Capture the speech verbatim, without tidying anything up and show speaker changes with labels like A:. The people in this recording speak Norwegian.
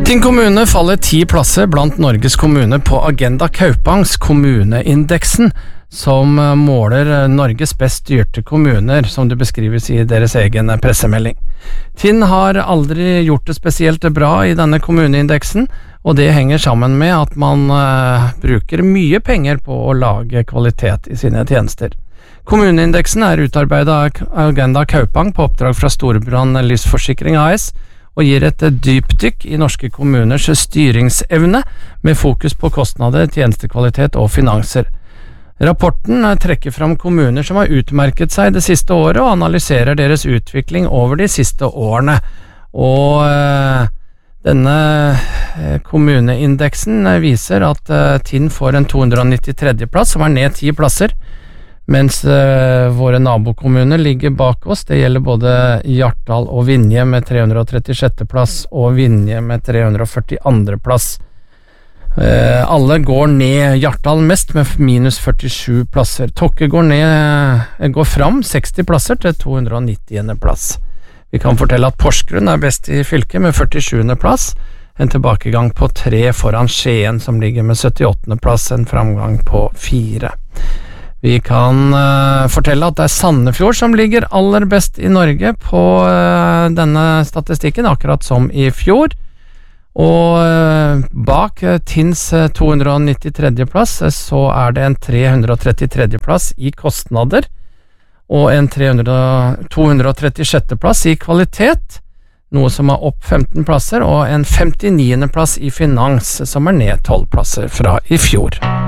A: Tinn kommune faller ti plasser blant Norges kommuner på Agenda Kaupangs kommuneindeksen, som måler Norges best styrte kommuner, som det beskrives i deres egen pressemelding. Tinn har aldri gjort det spesielt bra i denne kommuneindeksen, og det henger sammen med at man uh, bruker mye penger på å lage kvalitet i sine tjenester. Kommuneindeksen er utarbeidet av Agenda Kaupang på oppdrag fra Storebrand Livsforsikring A S, og gir et dypdykk i norske kommuners styringsevne med fokus på kostnader, tjenestekvalitet og finanser. Rapporten trekker fram kommuner som har utmerket seg det siste året og analyserer deres utvikling over de siste årene. Og øh, denne kommuneindeksen viser at øh, Tinn får en to hundre nittitre plass, som er ned ti plasser, mens uh, våre nabokommuner ligger bak oss. Det gjelder både Hjartdal og Vinje med tre hundre trettisjette plass og Vinje med tre hundre førtiandre plass. Uh, alle går ned, Hjartdal mest med minus førtisju plasser. Tokke går ned, går fram seksti plasser til to hundre nittiende plass. Vi kan fortelle at Porsgrunn er best i fylket med førtisjuende plass, en tilbakegang på tre foran Skien som ligger med syttiåttende plass, en framgang på fire. Vi kan uh, fortelle at det er Sandefjord som ligger aller best i Norge på uh, denne statistikken, akkurat som i fjor. Og uh, bak uh, Tinns uh, to hundre nittitre plass uh, så er det en tre hundre trettitre plass i kostnader, og en tre hundre, to hundre trettisjette plass i kvalitet, noe som er opp femten plasser, og en femtiniende plass i finans, som er ned tolv plasser fra i fjor.